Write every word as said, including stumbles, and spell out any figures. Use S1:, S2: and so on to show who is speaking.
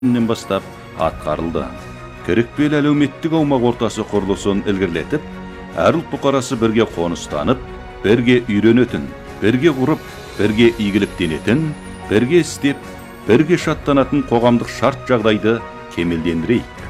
S1: Нен бастап атқарылды. Керекпел әлеуметтік аумақ ортасы құрылысын ілгерілетіп, әр ұлт бұқарасы бірге қоныстанып, бірге үйренетін, бірге құрып, бірге игіліктенетін, бірге істеп, бірге шаттанатын қоғамдық шарт жағдайды кемелдендірейік.